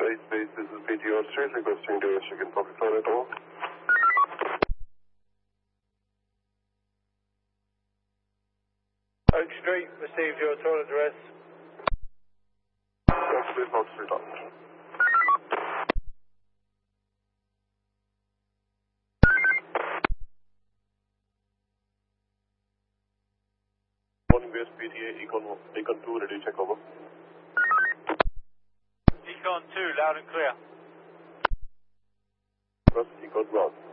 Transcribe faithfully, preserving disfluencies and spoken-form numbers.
White Space, this is P T O Street, requesting to check in pocket phone at all. Oak Street, received your toll address. Oak Street, Oak Street, on. Morning base P T A, Econ, Econ two, ready to check over. Econ two, loud and clear. Press Econ one.